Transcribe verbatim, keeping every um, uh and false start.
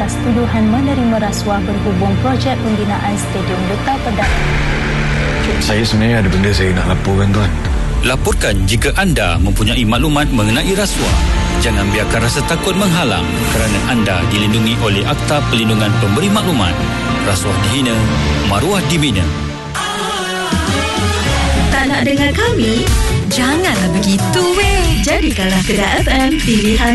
atas tuduhan menerima rasuah berhubung projek pembinaan Stadium Lutau Pedang. Saya sebenarnya ada benda saya nak laporkan, tuan. Laporkan jika anda mempunyai maklumat mengenai rasuah. Jangan biarkan rasa takut menghalang kerana anda dilindungi oleh Akta Perlindungan Pemberi Maklumat. Rasuah dihina, maruah dibina. Tak nak dengar kami? Janganlah begitu weh. Jadikanlah Kedah F M pilihan